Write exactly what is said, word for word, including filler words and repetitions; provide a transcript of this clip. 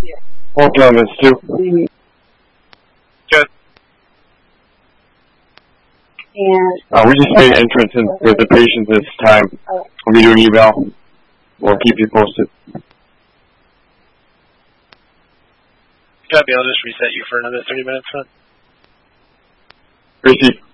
Okay, Miss Stu. Good. Uh, we just made entrance in with the patients this time. We'll be doing eval. We'll keep you posted. Copy, I'll just reset you for another thirty minutes, huh? Gracie.